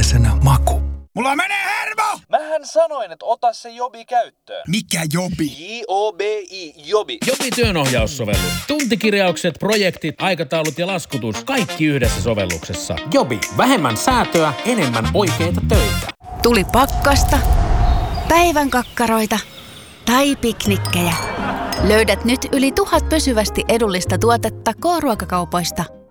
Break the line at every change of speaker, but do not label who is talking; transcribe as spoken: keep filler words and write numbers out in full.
elämässänsä maku. Mulla menee hermo!
Mähän sanoin, että ota se Jobi käyttöön.
Mikä Jobi?
J O B I, Jobi.
Jobi työnohjaussovellus. Tuntikirjaukset, projektit, aikataulut ja laskutus. Kaikki yhdessä sovelluksessa.
Jobi. Vähemmän säätöä, enemmän oikeita töitä.
Tuli pakkasta, päivän kakkaroita tai piknikkejä. Löydät nyt yli tuhat pysyvästi edullista tuotetta K-ruokakaupoista.